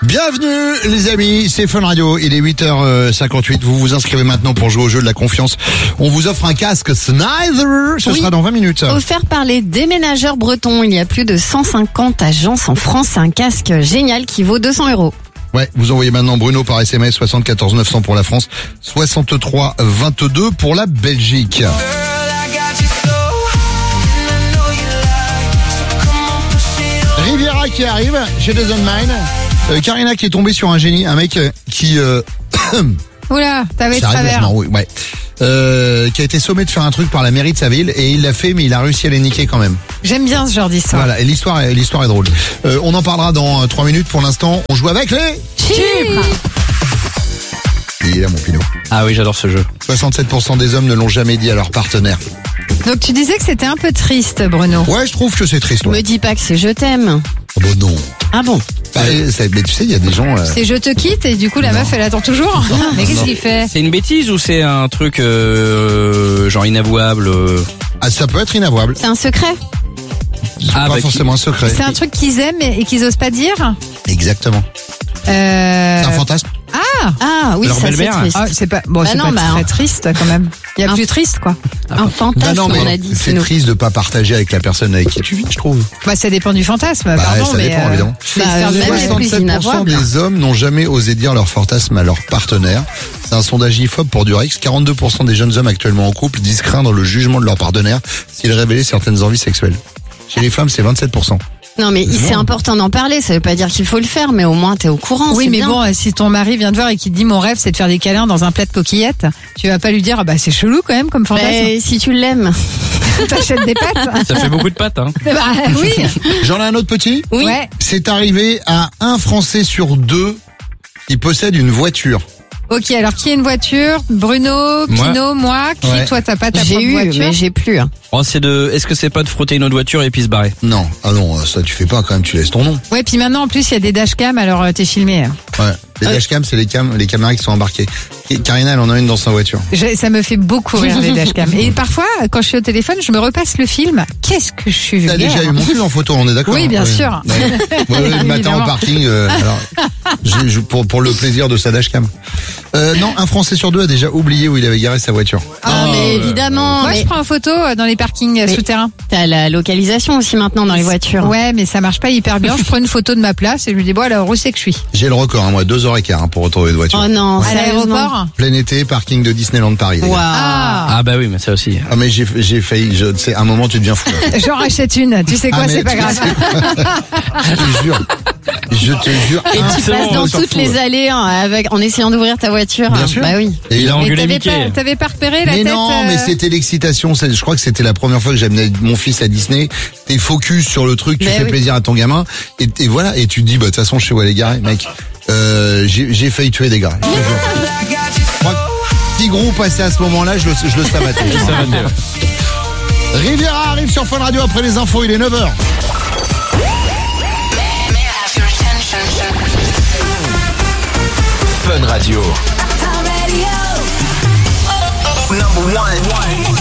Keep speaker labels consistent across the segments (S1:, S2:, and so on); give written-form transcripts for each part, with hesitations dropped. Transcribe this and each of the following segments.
S1: Bienvenue les amis, c'est Fun Radio, il est 8h58, vous vous inscrivez maintenant pour jouer au jeu de la confiance. On vous offre un casque Snyder, ce sera dans 20 minutes.
S2: Offert par les déménageurs bretons, il y a plus de 150 agences en France, c'est un casque génial qui vaut 200 €.
S1: Ouais, vous envoyez maintenant Bruno par SMS 74 900 pour la France, 63 22 pour la Belgique. Riviera qui arrive chez Doesn't Mind. Karina qui est tombée sur un génie, un mec qui
S2: Oula, t'avais de travers.
S1: Non, oui, ouais. Qui a été sommé de faire un truc par la mairie de sa ville et il l'a fait, mais il a réussi à les niquer quand même.
S2: J'aime bien ce genre d'histoire.
S1: Voilà, et l'histoire est drôle. On en parlera dans 3 minutes. Pour l'instant, on joue avec les
S2: chiffres.
S1: Il est là, mon Pinot.
S3: Ah oui, j'adore ce jeu.
S1: 67% des hommes ne l'ont jamais dit à leur partenaire.
S2: Donc tu disais que c'était un peu triste, Bruno.
S1: Ouais, je trouve que c'est triste. Ouais.
S2: Me dis pas que c'est je t'aime.
S1: Ah bon, non.
S2: Ah bon?
S1: Bah, mais tu sais, il y a des gens...
S2: C'est je te quitte et du coup la meuf elle attend toujours. Mais qu'est-ce qu'il fait?
S3: C'est une bêtise ou c'est un truc genre inavouable
S1: Ah, ça peut être inavouable.
S2: C'est un secret?
S1: C'est pas forcément un secret.
S2: C'est un truc qu'ils aiment et qu'ils osent pas dire?
S1: Exactement. C'est un fantasme.
S2: Ah oui,
S3: leur
S2: ça c'est
S3: belle-mère.
S2: triste.
S4: Ah, c'est pas bon, c'est pas très triste quand même. Il y a plus triste quoi.
S2: Un fantasme,
S1: Bah non, mais
S2: on a dit.
S1: c'est triste de pas partager avec la personne avec qui tu vis, je trouve.
S4: Bah ça dépend du fantasme, pardon,
S1: ça
S4: mais
S1: dépend, évidemment.
S2: Bah,
S4: faire du
S2: même
S4: mal.
S2: les plus
S1: 67%
S2: inavouables.
S1: des hommes n'ont jamais osé dire leur fantasme à leur partenaire. C'est un sondage IFOP pour Durex. 42% des jeunes hommes actuellement en couple disent craindre le jugement de leur partenaire s'ils révélaient certaines envies sexuelles. Chez les femmes, c'est 27%.
S2: Non mais c'est important d'en parler, ça veut pas dire qu'il faut le faire, mais au moins t'es au courant.
S4: Oui,
S2: c'est
S4: mais
S2: bien.
S4: bon, si ton mari vient te voir et qu'il te dit mon rêve c'est de faire des câlins dans un plat de coquillettes, tu vas pas lui dire ah bah c'est chelou quand même comme fantasme.
S2: Mais si tu l'aimes.
S4: T'achètes des pâtes.
S3: Ça fait beaucoup de pâtes, hein.
S4: Bah oui.
S1: J'en ai un autre petit.
S2: Oui.
S4: Ouais.
S1: C'est arrivé à un Français sur 2 qui possède une voiture.
S4: Ok, alors qui a une voiture? Bruno, Pino, moi. Qui
S1: Ouais.
S4: toi t'as pas ta
S2: J'ai
S4: propre
S2: eu,
S4: voiture?
S2: mais j'ai plus.
S3: Oh, est-ce que c'est pas de frotter une autre voiture et puis se barrer?
S1: Non, ah non, ça tu fais pas quand même, tu laisses ton nom.
S4: Ouais, puis maintenant en plus il y a des dashcams, alors t'es filmé.
S1: Ouais. Les dashcams, c'est les caméras qui sont embarquées. Et Karina, elle en a une dans sa voiture.
S4: Ça me fait beaucoup rire les dashcams. Et parfois, quand je suis au téléphone, je me repasse le film. Qu'est-ce que je suis
S1: T'as
S4: vulgaire.
S1: déjà eu mon cul en photo, on est d'accord?
S4: Oui, bien
S1: Ouais.
S4: sûr.
S1: Ouais, le matin
S4: Évidemment.
S1: au parking, alors, pour le plaisir de sa dashcam. Non, un Français sur 2 a déjà oublié où il avait garé sa voiture.
S2: Ah mais évidemment.
S4: Moi,
S2: Mais
S4: je prends en photo dans les parkings souterrains.
S2: t'as la localisation aussi maintenant dans les voitures.
S4: Ouais, mais ça marche pas hyper bien. Je prends une photo de ma place et je lui dis bon alors où c'est que je suis?
S1: J'ai le record, hein, moi, 2h15 pour retrouver une voiture.
S2: Oh non,
S4: À
S2: sérieusement.
S4: l'aéroport.
S1: Plein été, parking de Disneyland Paris. les gars.
S2: Waouh.
S3: Ah bah oui, mais ça aussi.
S1: Ah mais j'ai failli, c'est un moment tu deviens fou. Là.
S4: J'en rachète une. Tu sais quoi,
S1: Ah, mais
S4: c'est pas
S1: tu
S4: grave.
S1: Je te jure.
S2: Et tu passes dans toutes les allées en essayant d'ouvrir ta voiture.
S1: Bien sûr.
S2: Bah oui.
S1: Et
S3: Il a
S4: Mais
S3: engueulé
S4: t'avais
S3: Mickey.
S4: pas repéré la
S1: mais
S4: tête?
S1: non, mais c'était l'excitation. Je crois que c'était la première fois que j'amenais mon fils à Disney. T'es focus sur le truc, tu
S2: Mais
S1: fais
S2: oui.
S1: plaisir à ton gamin. Et voilà, et tu te dis, bah de toute façon, je sais où elle est garée, mec. J'ai failli tuer des gars. Je te jure. Je crois que si Gros passait à ce moment-là, je le savatais.
S3: Ça va bien.
S1: Riviera arrive sur Fun Radio après les infos, il est 9h.
S5: Fun Radio. Number one.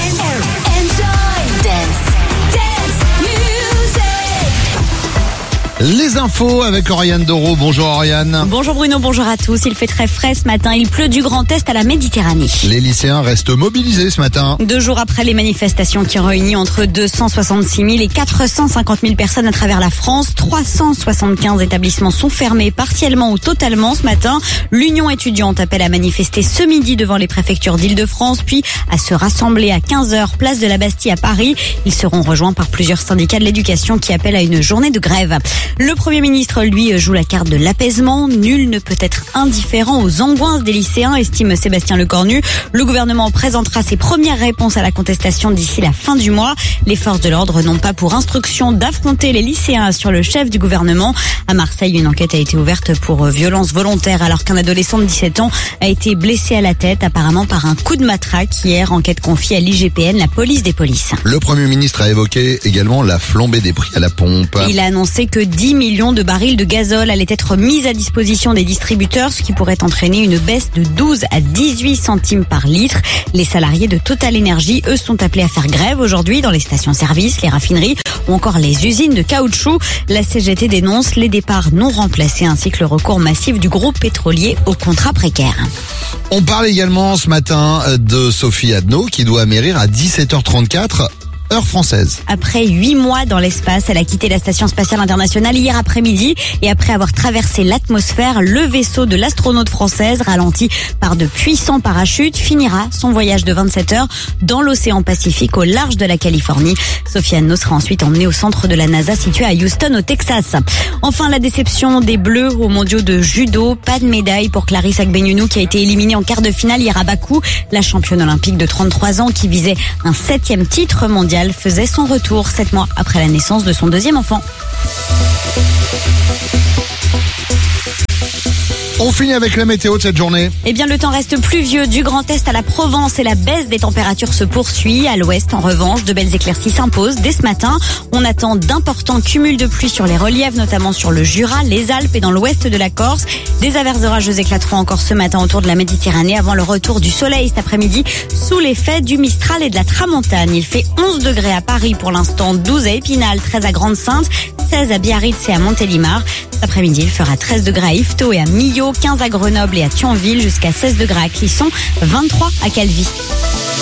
S1: Les infos avec Oriane Doro. Bonjour Oriane.
S6: Bonjour Bruno, bonjour à tous. Il fait très frais ce matin. Il pleut du Grand Est à la Méditerranée.
S1: Les lycéens restent mobilisés ce matin.
S6: 2 jours après les manifestations qui ont réuni entre 266 000 et 450 000 personnes à travers la France, 375 établissements sont fermés partiellement ou totalement ce matin. L'Union étudiante appelle à manifester ce midi devant les préfectures d'Île-de-France, puis à se rassembler à 15h place de la Bastille à Paris. Ils seront rejoints par plusieurs syndicats de l'éducation qui appellent à une journée de grève. Le Premier ministre, lui, joue la carte de l'apaisement. Nul ne peut être indifférent aux angoisses des lycéens, estime Sébastien Lecornu. Le gouvernement présentera ses premières réponses à la contestation d'ici la fin du mois. Les forces de l'ordre n'ont pas pour instruction d'affronter les lycéens sur le chef du gouvernement. À Marseille, une enquête a été ouverte pour violence volontaire alors qu'un adolescent de 17 ans a été blessé à la tête, apparemment par un coup de matraque. Hier, enquête confiée à l'IGPN, la police des polices.
S1: Le Premier ministre a évoqué également la flambée des prix à la pompe.
S6: Il a annoncé que 10 millions de barils de gazole allaient être mis à disposition des distributeurs, ce qui pourrait entraîner une baisse de 12 à 18 centimes par litre. Les salariés de Total Energy, eux, sont appelés à faire grève aujourd'hui dans les stations-service, les raffineries ou encore les usines de caoutchouc. La CGT dénonce les départs non remplacés ainsi que le recours massif du groupe pétrolier aux contrats précaires.
S1: On parle également ce matin de Sophie Adno qui doit amérir à 17h34. Heure française.
S6: Après 8 mois dans l'espace, elle a quitté la Station Spatiale Internationale hier après-midi et après avoir traversé l'atmosphère, le vaisseau de l'astronaute française, ralenti par de puissants parachutes, finira son voyage de 27 heures dans l'océan Pacifique au large de la Californie. Sophie Adno sera ensuite emmenée au centre de la NASA situé à Houston au Texas. Enfin, la déception des Bleus aux mondiaux de judo. Pas de médaille pour Clarisse Agbenienou qui a été éliminée en quart de finale hier à Bakou. La championne olympique de 33 ans qui visait un 7e titre mondial faisait son retour 7 mois après la naissance de son deuxième enfant.
S1: On finit avec la météo de cette journée.
S6: Eh bien, le temps reste pluvieux du Grand Est à la Provence et la baisse des températures se poursuit. À l'Ouest, en revanche, de belles éclaircies s'imposent dès ce matin. On attend d'importants cumuls de pluie sur les reliefs, notamment sur le Jura, les Alpes et dans l'ouest de la Corse. Des averses orageuses éclateront encore ce matin autour de la Méditerranée avant le retour du soleil cet après-midi sous l'effet du Mistral et de la Tramontane. Il fait 11 degrés à Paris pour l'instant, 12 à Épinal, 13 à Grande-Sainte, 16 à Biarritz et à Montélimar. Cet après-midi, il fera 13 degrés à Yvetot et à Millau, 15 à Grenoble et à Thionville, jusqu'à 16 degrés à Clisson, 23 à Calvi.